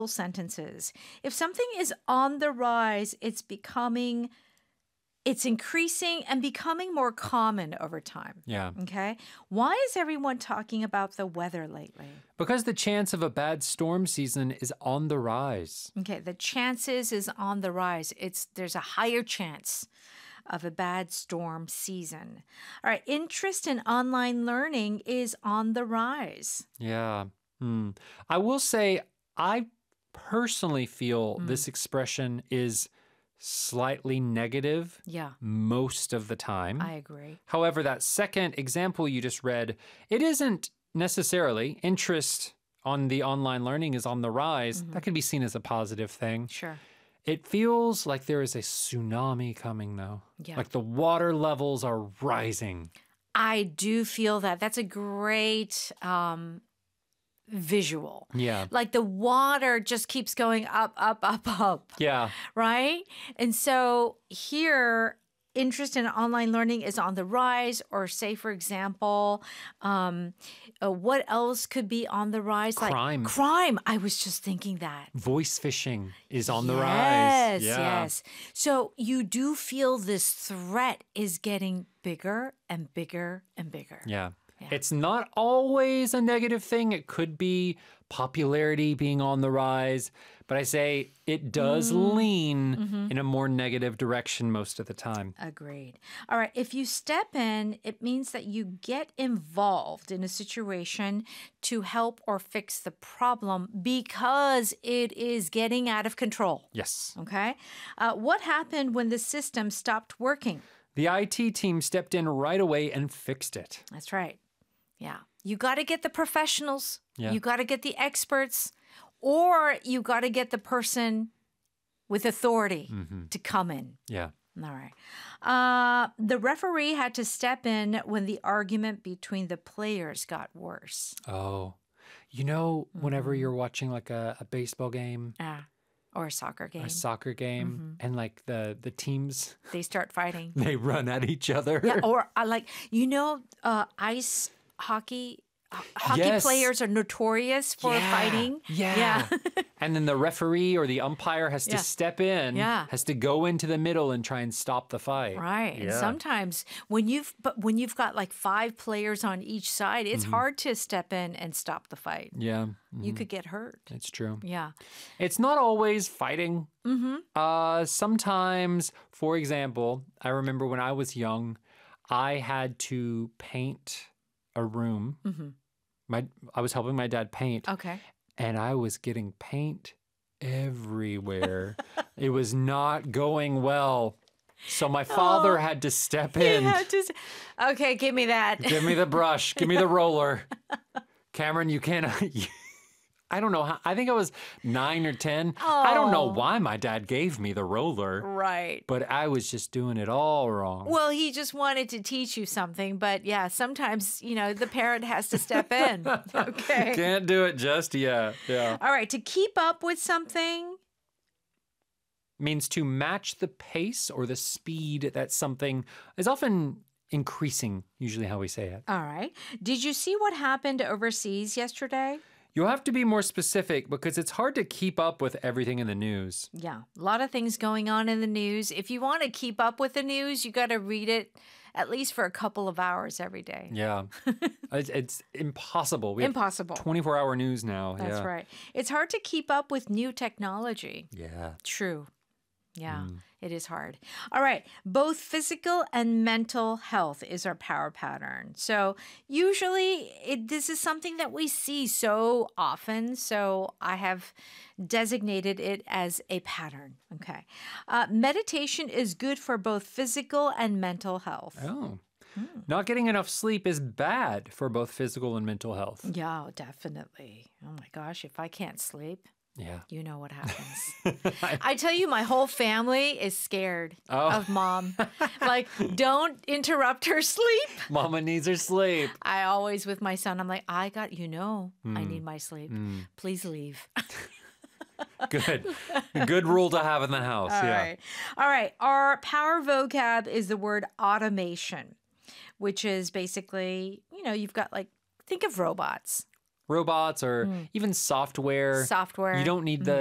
sentences. If something is on the rise, it's increasing and becoming more common over time. Yeah. Okay. Why is everyone talking about the weather lately? Because the chance of a bad storm season is on the rise. Okay. The chances is on the rise. There's a higher chance of a bad storm season. All right. Interest in online learning is on the rise. Yeah. I will say, I personally feel this expression is slightly negative Yeah, most of the time. I agree. However, that second example you just read, it isn't necessarily interest on the online learning is on the rise. That can be seen as a positive thing. Sure. It feels like there is a tsunami coming, though. Yeah. Like the water levels are rising. I do feel that. That's a great visual. Yeah. Like the water just keeps going up, up, up, up, Yeah. right? And so here, interest in online learning is on the rise, or say, for example, what else could be on the rise? Crime. Like crime. I was just thinking that. Voice phishing is on the Yes, rise. yes. So you do feel this threat is getting bigger and bigger and bigger. Yeah. It's not always a negative thing. It could be popularity being on the rise. But I say it does lean in a more negative direction most of the time. Agreed. All right. If you step in, it means that you get involved in a situation to help or fix the problem because it is getting out of control. Yes. Okay. What happened when the system stopped working? The IT team stepped in right away and fixed it. That's right. Yeah. You got to get the professionals. Yeah. You got to get the experts, or you got to get the person with authority to come in. Yeah. All right. The referee had to step in when the argument between the players got worse. Oh, whenever you're watching like a baseball game, Or a soccer game. a soccer game, and like the teams, They start fighting. they run at each other. Yeah, or ice hockey. Hockey Yes. players are notorious for fighting. Yeah. And then the referee or the umpire has to Yeah. step in, Yeah. has to go into the middle and try and stop the fight. Right. And Yeah. sometimes when you've got like 5 players on each side, it's hard to step in and stop the fight. Yeah. You could get hurt. It's true. Yeah. It's not always fighting. Sometimes, for example, I remember when I was young, I had to paint a room. I was helping my dad paint, Okay. and I was getting paint everywhere. It was not going well. So my father had to step in. Okay, give me that. Give me the brush. Give me the roller. Cameron, you can't. I don't know how. I think I was 9 or 10. I don't know why my dad gave me the roller, Right. but I was just doing it all wrong. Well, he just wanted to teach you something, but yeah, sometimes, the parent has to step in. Okay. Can't do it just yet. Yeah. All right, to keep up with something. Means to match the pace or the speed that something is often increasing, usually how we say it. All right. Did you see what happened overseas yesterday? You'll have to be more specific because it's hard to keep up with everything in the news. Yeah, a lot of things going on in the news. If you want to keep up with the news, you got to read it at least for a couple of hours every day. Yeah. It's impossible. We have Impossible. 24-hour news now. That's Yeah. right. It's hard to keep up with new technology. Yeah. True. Yeah, it is hard. All right. Both physical and mental health is our power pattern. So usually this is something that we see so often. So I have designated it as a pattern. Okay. Meditation is good for both physical and mental health. Oh. Not getting enough sleep is bad for both physical and mental health. Yeah, definitely. Oh my gosh, if I can't sleep, Yeah. you know what happens. I tell you, my whole family is scared of mom. Like, don't interrupt her sleep. Mama needs her sleep. I always, with my son, I'm like, I need my sleep. Please leave. Good. A good rule to have in the house. All yeah. right. All right. Our power vocab is the word automation, which is basically, you've got think of robots. robots or even software. Software. You don't need